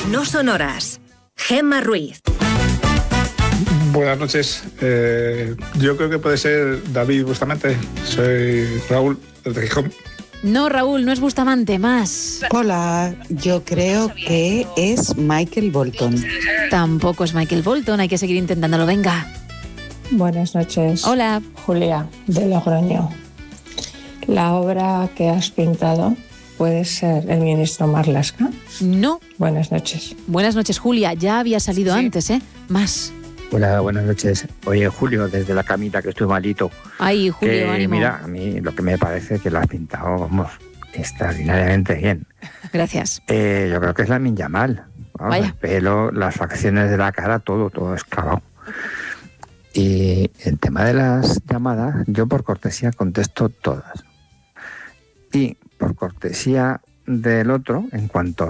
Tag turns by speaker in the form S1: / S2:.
S1: no sonoras. Gemma Ruiz.
S2: Buenas noches. Yo creo que puede ser David Bustamante. Soy Raúl, desde Gijón.
S3: No, Raúl, no es Bustamante, más.
S4: Hola, yo creo que es Michael Bolton.
S3: Tampoco es Michael Bolton, hay que seguir intentándolo, venga.
S5: Buenas noches.
S3: Hola.
S5: Julia, de Logroño. La obra que has pintado puede ser El ministro Marlaska.
S3: No.
S5: Buenas noches.
S3: Buenas noches, Julia. Ya había salido antes, ¿eh? Más.
S6: Hola, buenas noches. Oye, Julio, desde la camita, que estoy malito.
S3: Ay, Julio, ánimo.
S6: Mira, a mí lo que me parece es que lo has pintado, vamos, extraordinariamente bien.
S3: Gracias.
S6: Yo creo que es Lamine Yamal. Vamos, el pelo, las facciones de la cara, todo es clavado. Y el tema de las llamadas, yo por cortesía contesto todas. Y por cortesía del otro, en cuanto